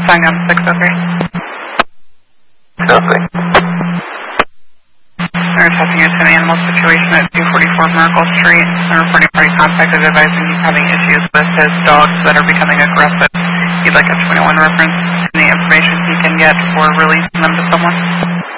Saigon 603. Okay. They're attaching you to an animal situation at 244 Miracle Street. The reporting party contacted advising he's having issues with his dogs that are becoming aggressive. He'd like a 21 reference, any information he can get for releasing them to someone.